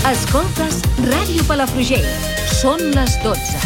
Escoltes Ràdio Palafrugell. Són les 12.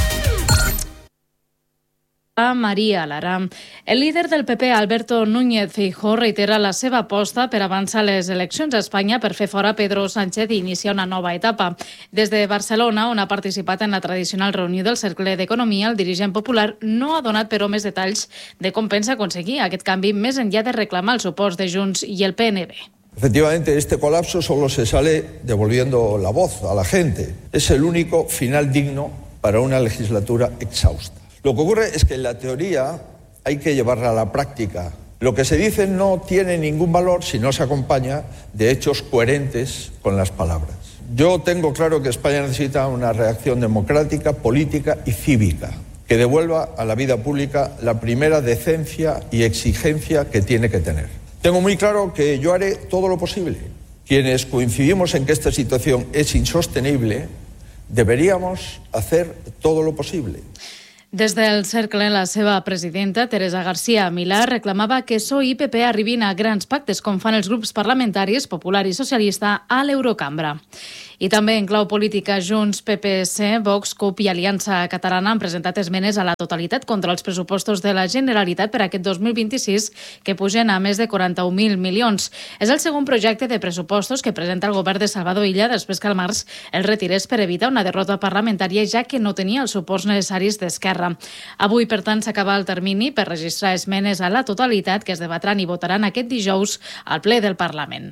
Maria Lara. El líder del PP, Alberto Núñez Feijóo, reitera la seva aposta per avançar les eleccions a Espanya per fer fora Pedro Sánchez i iniciar una nova etapa. Des de Barcelona, on ha participat en la tradicional reunió del Cercle d'Economia, el dirigent popular no ha donat, però, més detalls de com pensa aconseguir aquest canvi més enllà de reclamar el suport de Junts i el PNB. Efectivamente, este colapso solo se sale devolviendo la voz a la gente. Es el único final digno para una legislatura exhausta. Lo que ocurre es que en la teoría hay que llevarla a la práctica. Lo que se dice no tiene ningún valor si no se acompaña de hechos coherentes con las palabras. Yo tengo claro que España necesita una reacción democrática, política y cívica que devuelva a la vida pública la primera decencia y exigencia que tiene que tener. Tengo muy claro que yo haré todo lo posible. Quienes coincidimos en que esta situación es insostenible, deberíamos hacer todo lo posible. Des del Cercle, la seva presidenta, Teresa García Milà, reclamava que PSOE i PP arribin a grans pactes com fan els grups parlamentaris Popular i Socialista a l'Eurocambra. I també en clau política, Junts, PPC, Vox, CUP i Aliança Catalana han presentat esmenes a la totalitat contra els pressupostos de la Generalitat per aquest 2026, que pugen a més de 41.000 milions. És el segon projecte de pressupostos que presenta el govern de Salvador Illa després que al març el retirés per evitar una derrota parlamentària, ja que no tenia els suports necessaris d'Esquerra. Avui, per tant, s'acaba el termini per registrar esmenes a la totalitat que es debatran i votaran aquest dijous al ple del Parlament.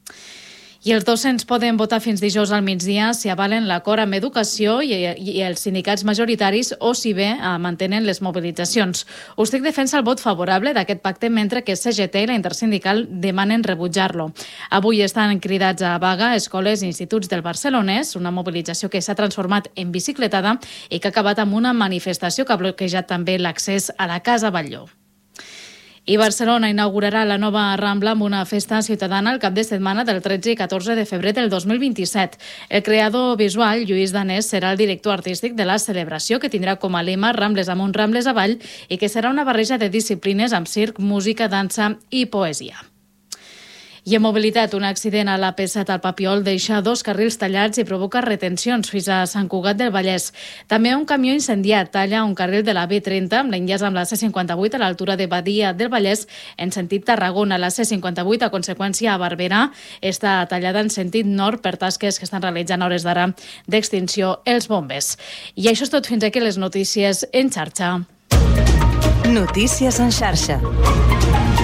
I els docents poden votar fins dijous al migdia si avalen l'acord amb Educació i els sindicats majoritaris o si bé mantenen les mobilitzacions. USTEC defensa el vot favorable d'aquest pacte, mentre que CGT i la Intersindical demanen rebutjar-lo. Avui estan cridats a vaga escoles i instituts del Barcelonès, una mobilització que s'ha transformat en bicicletada i que ha acabat amb una manifestació que ha bloquejat també l'accés a la Casa Batlló. I Barcelona inaugurarà la nova Rambla amb una festa ciutadana el cap de setmana del 13 i 14 de febrer del 2027. El creador visual, Lluís Danés, serà el director artístic de la celebració, que tindrà com a lema Rambles amunt, Rambles avall, i que serà una barreja de disciplines amb circ, música, dansa i poesia. I en mobilitat, un accident a l'AP7 al Papiol deixa 2 carrils tallats i provoca retencions fins a Sant Cugat del Vallès. També un camió incendiat talla un carril de la B30 amb l'enllaç amb la C58 a l'altura de Badia del Vallès en sentit Tarragona. La C58, a conseqüència a Barberà, està tallada en sentit nord per tasques que estan realitzant a hores d'ara d'extinció els bombers. I això és tot, fins aquí les notícies en xarxa. Notícies en xarxa.